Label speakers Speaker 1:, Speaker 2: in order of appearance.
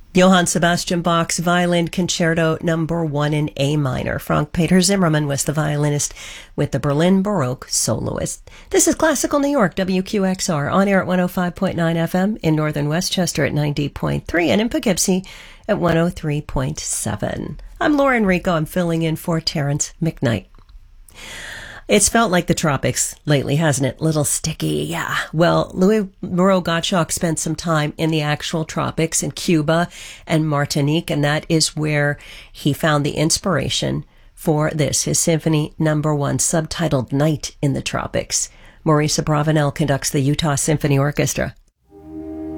Speaker 1: Johann Sebastian Bach's Violin Concerto Number 1 in A minor. Frank Peter Zimmermann was the violinist with the Berlin Baroque soloist. This is Classical New York, WQXR, on air at 105.9 FM, in northern Westchester at 90.3, and in Poughkeepsie at 103.7. I'm Lauren Rico. I'm filling in for Terrence McKnight. It's felt like the tropics lately, hasn't it? Little sticky, yeah. Well, Louis Moreau Gottschalk spent some time in the actual tropics in Cuba and Martinique, and that is where he found the inspiration for this, his Symphony Number 1, subtitled Night in the Tropics. Maurice Abravanel conducts the Utah Symphony Orchestra.